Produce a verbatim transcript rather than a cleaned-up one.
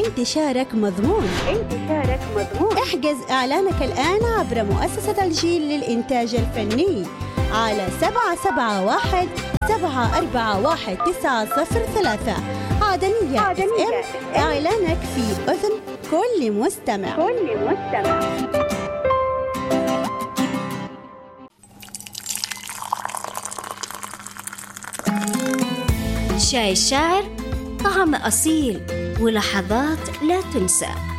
انتشارك مضمون. انتشارك مضمون. احجز إعلانك الآن عبر مؤسسة الجيل للإنتاج الفني على سبعة سبعة واحد سبعة أربعة واحد تسعة صفر ثلاثة. عدنية, عدنية اف ام. إعلانك في أذن كل مستمع. كل مستمع. شاي الشاعر، طعم أصيل ولحظات لا تنسى.